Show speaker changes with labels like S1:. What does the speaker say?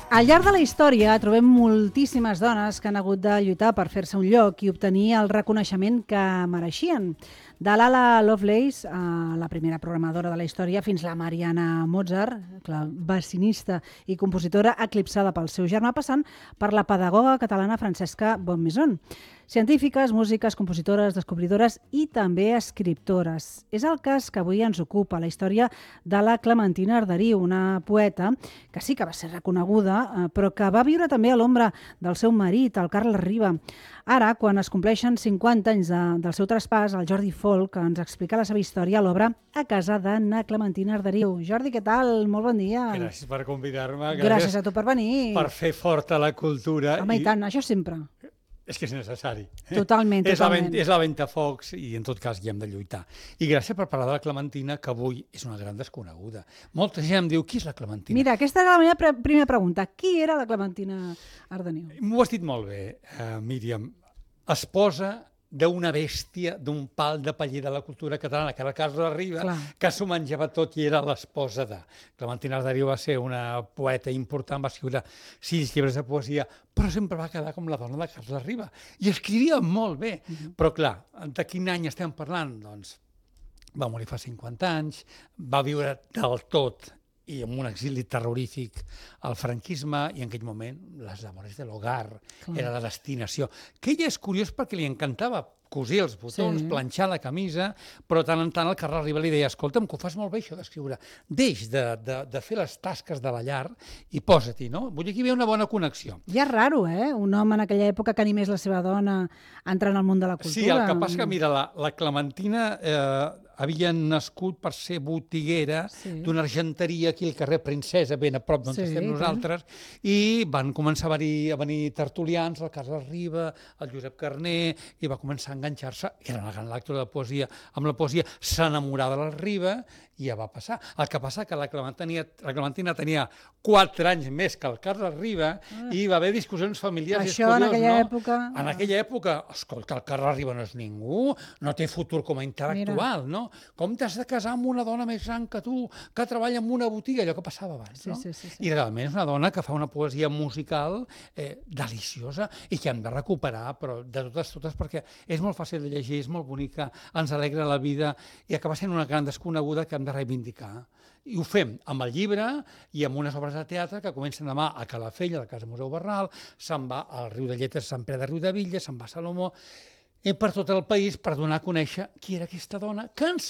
S1: Al llarg de la història trobem moltíssimes dones que han hagut de lluitar per fer-se un lloc i obtenir el reconeixement que mereixien. De l'Ala Lovelace, la primera programadora de la història, fins la Mariana Mozart, clavecinista i compositora eclipsada pel seu germà, passant per la pedagoga catalana Francesca Bonnemaison. Científiques, músiques, compositores, descobridores i també escriptores. És el cas que avui ens ocupa, la història de la Clementina Arderiu, una poeta que sí que va ser reconeguda, però que va viure també a l'ombra del seu marit, el Carles Riba. Ara, quan es compleixen 50 anys del seu traspàs, el Jordi Folk ens explica la seva història a l'obra A casa d'Anna Clementina Arderiu. Jordi, què tal? Molt bon dia.
S2: Gràcies per convidar-me.
S1: Gràcies a tu per venir.
S2: Per fer forta la cultura.
S1: Home, i tant, això sempre.
S2: És que és necessari.
S1: Totalment, totalment.
S2: És la ventafocs i en tot cas hi hem de lluitar. I gràcies per parlar de la Clementina, que avui és una gran desconeguda. Molta gent em diu, qui és la Clementina?
S1: Mira, aquesta era la meva primera pregunta. Qui era la Clementina Arderiu?
S2: M'ho has dit molt bé, Míriam. Esposa d'una bèstia, d'un pal de paller de la cultura catalana, que era el Carles Riba, que s'ho menjava tot i era l'esposa de. Clementina Arderiu va ser una poeta important, va escriure 6 llibres de poesia, però sempre va quedar com la dona de Carles Riba. I escrivia molt bé. Però clar, de quin any estem parlant? Doncs va morir fa 50 anys, va viure del tot i amb un exili terrorífic al franquisme, i en aquell moment les labores de l'hogar era la destinació. Que ella és curiós perquè li encantava cosir els botons, planxar la camisa, però tant en tant el Carles Riba li deia, escolta'm, que ho fas molt bé això d'escriure, deix de fer les tasques de la llar i posa-t'hi, no? Vull dir que hi havia una bona connexió.
S1: Ja és raro, un home en aquella època que animés la seva dona a entrar en el món de la cultura.
S2: Sí, el que passa que, mira, la Clementina havia nascut per ser botiguera d'una argenteria aquí al carrer Princesa, ben a prop d'on estem nosaltres, i van començar a venir tertulians, el Carles Riba, el Josep Carner, i va començar a enganxar-se, que era una gran lectora de poesia, amb la poesia, s'enamorà de la Riba i ja va passar. El que passa que la Clementina tenia 4 anys més que el Carles Riba i va haver discussions familiars.
S1: Això en aquella època...
S2: En aquella època, escolta, el Carles Riba no és ningú, no té futur com a intel·lectual, no? Com t'has de casar amb una dona més gran que tu, que treballa en una botiga, allò que passava abans, no? I realment és una dona que fa una poesia musical deliciosa i que hem de recuperar, però de totes, perquè és molt fàcil de llegir, és molt bonica, ens alegra la vida i acaba sent una gran desconeguda que hem de reivindicar. I ho fem amb el llibre i amb unes obres de teatre que comencen demà a Calafell, a la Casa Museu Barral, se'n va al Riu de Lletres, Sant Pere de Riudebitlles, se'n va a Salomó, i per tot el país per donar a conèixer qui era aquesta dona que ens